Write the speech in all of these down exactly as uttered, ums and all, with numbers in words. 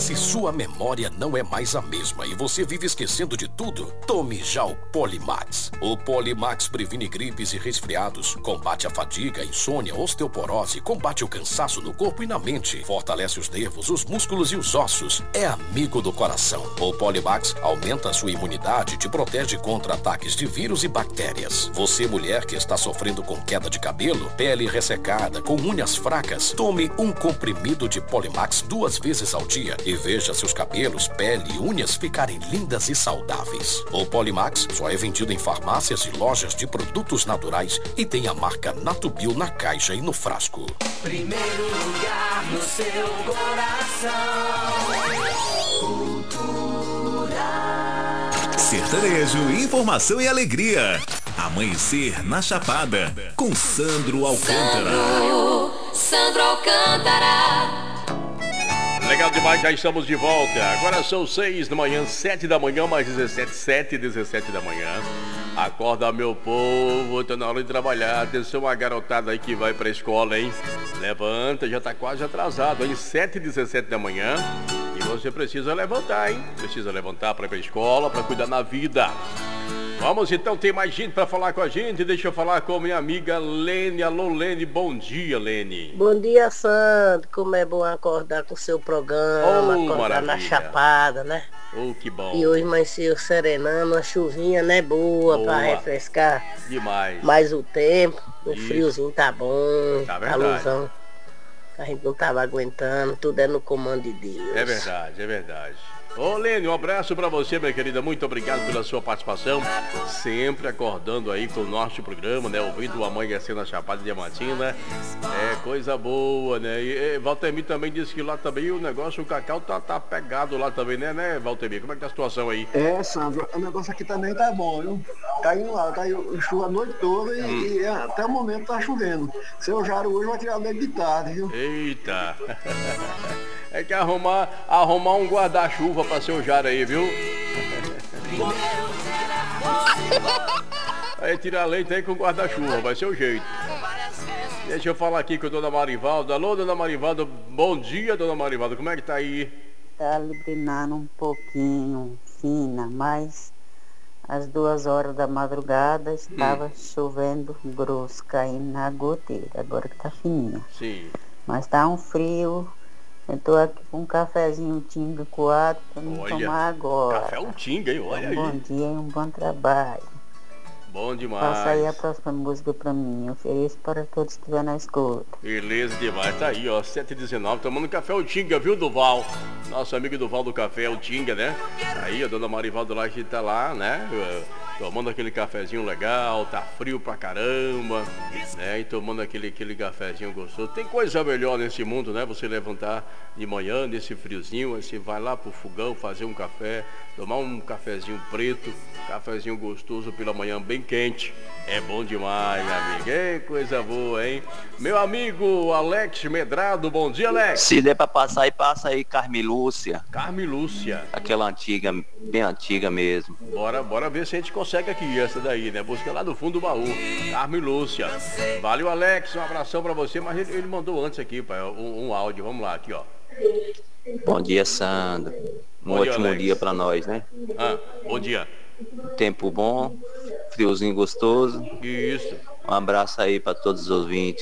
Se sua memória não é mais a mesma e você vive esquecendo de tudo, tome já o Polimax. O Polimax previne gripes e resfriados, combate a fadiga, insônia, osteoporose, combate o cansaço no corpo e na mente, fortalece os nervos, os músculos e os ossos. É amigo do coração. O Polimax aumenta a sua imunidade e te protege contra ataques de vírus e bactérias. Você, mulher que está sofrendo com queda de cabelo, pele ressecada, com unhas fracas, tome um comprimido de Polimax duas vezes ao dia e veja seus cabelos, pele e unhas ficarem lindas e saudáveis. O Polimax só é vendido em farmácias e lojas de produtos naturais e tem a marca Natubio na caixa e no frasco. Primeiro lugar no seu coração. Cultura. Sertanejo, informação e alegria. Amanhecer na Chapada, com Sandro Alcântara. Sandro, Sandro Alcântara. Legal demais, já estamos de volta. Agora são seis da manhã, sete da manhã, mais dezessete, sete e dezessete da manhã. Acorda, meu povo, tá na hora de trabalhar. Atenção, uma garotada aí que vai pra escola, hein? Levanta, já tá quase atrasado, hein? sete e dezessete da manhã. E você precisa levantar, hein? Precisa levantar pra ir pra escola, pra cuidar da vida. Vamos então, tem mais gente para falar com a gente. Deixa eu falar com minha amiga Lene. Alô, Lene, bom dia, Lene. Bom dia, Sandro. Como é bom acordar com o seu programa, Oh, acordar na maravilha. Chapada, né? Oh, que bom. E hoje amanheceu serenando, uma chuvinha, né, boa, Boa. pra refrescar Demais. mais o tempo. O Isso. friozinho tá bom, Tá a verdade. luzão. A gente não tava aguentando, tudo é no comando de Deus. É verdade, é verdade. Ô, Lene, um abraço pra você, minha querida. Muito obrigado pela sua participação. Sempre acordando aí com o nosso programa, né? Ouvindo o Amanhecer na Chapada Diamantina. É coisa boa, né? E, e Valtemir também disse que lá também o negócio, o cacau tá, tá pegado lá também, né, né, Valtemir? Como é que tá a situação aí? É, Sandro, o negócio aqui também tá bom, viu? Caiu lá, caiu chuva a noite toda e, Hum. e até o momento tá chovendo. Seu Jaro hoje vai tirar o leite de tarde, viu? Eita! É que arrumar, arrumar um guarda-chuva pra seu Jara aí, viu? Aí tirar leite aí com guarda-chuva, vai ser o jeito. Deixa eu falar aqui com a dona Marivalda. Alô, dona Marivalda, bom dia, dona Marivalda, como é que tá aí? Tá librinando um pouquinho, fina, mas às duas horas da madrugada estava chovendo grosso, caindo na goteira, agora que tá fininha. Sim. Mas tá um frio, eu tô aqui com um cafezinho tinga coado pra me Olha, tomar agora. café um tinga, hein? Olha um aí. bom dia e um bom trabalho. Bom demais. Passa aí a próxima música pra mim, eu ofereço para todos que estiver na escuta. Beleza demais, tá aí, ó, sete e dezenove, tomando café o Tinga, viu, Duval? Nosso amigo Duval do café, o Tinga, né? Aí, a dona Marivaldo lá, que tá lá, né? Tomando aquele cafezinho legal, tá frio pra caramba, né? E tomando aquele, aquele cafezinho gostoso. Tem coisa melhor nesse mundo, né? Você levantar de manhã, nesse friozinho, aí você vai lá pro fogão fazer um café, tomar um cafezinho preto, cafezinho gostoso pela manhã, bem quente. É bom demais, minha amiga. Ei, coisa boa, hein? Meu amigo Alex Medrado, bom dia, Alex. Se der pra passar aí, passa aí Carmilúcia. Carmilúcia. Aquela antiga, bem antiga mesmo. Bora, bora ver se a gente consegue aqui essa daí, né? Busca lá do fundo do baú. Carmilúcia. Valeu, Alex. Um abração pra você, mas ele, ele mandou antes aqui, pai, um, um áudio. Vamos lá, aqui, ó. Bom dia, Sandro. Um Bom dia, ótimo Alex. dia pra nós, né? Ah, bom dia. Tempo bom, friozinho gostoso. Isso. Um abraço aí pra todos os ouvintes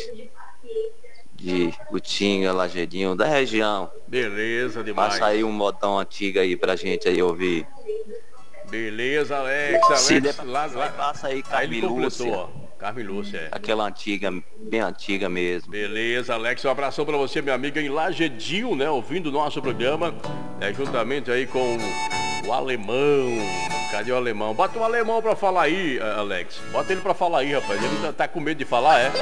de Utinga, Lagedinho, da região. Beleza demais. Passa aí um modão antigo aí pra gente aí ouvir. Beleza, Alex. Alex, Se der pra lá, passar lá. aí, passa aí Aí ele Carmilúcia. completou, ó. Carmilúcia, é. Aquela antiga, bem antiga mesmo. Beleza, Alex, um abração pra você, minha amiga em Lagedil, né, ouvindo o nosso programa, né, juntamente aí com o alemão. Cadê o alemão? Bota o alemão pra falar aí, Alex. Bota ele pra falar aí, rapaz. Ele tá, tá com medo de falar, é?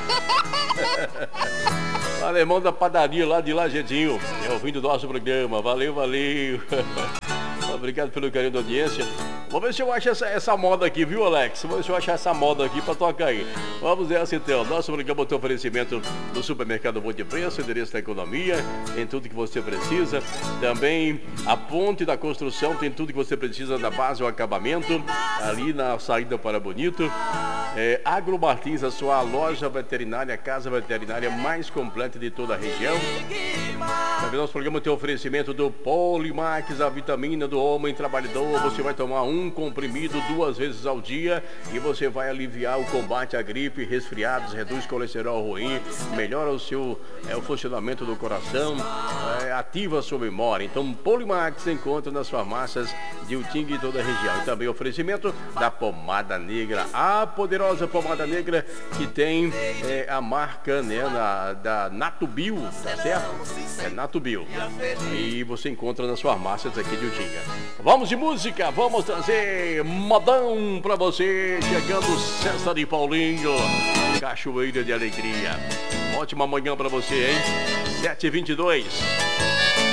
O alemão da padaria lá de Lagedinho, né, ouvindo o nosso programa. Valeu, valeu. Obrigado pelo carinho da audiência. Vamos ver se eu acho essa, essa moda aqui, viu, Alex? Vamos ver se eu acho essa moda aqui pra tocar aí. Vamos nessa então. Nosso programa tem oferecimento do supermercado Bom de Preço, endereço da economia, tem tudo que você precisa. Também a Ponte da Construção, tem tudo que você precisa da base ao acabamento, ali na saída para Bonito. É, Agro Martins, a sua loja veterinária, casa veterinária mais completa de toda a região. Também nosso programa tem oferecimento do Polimax, a vitamina do homem trabalhador. Você vai tomar um comprimido duas vezes ao dia e você vai aliviar o combate à gripe, resfriados, reduz colesterol ruim, melhora o seu é, o funcionamento do coração, é, ativa a sua memória. Então, Polimax se encontra nas farmácias de Utinga e toda a região. E também oferecimento da pomada negra, a poderosa pomada negra que tem é, a marca, né, na, da Natubio, tá certo? É Natubio. E você encontra nas farmácias aqui de Utinga. Vamos de música, vamos trazer modão pra você. Chegando César e Paulinho, Cachoeira de Alegria. Ótima manhã pra você, hein? sete e vinte e dois.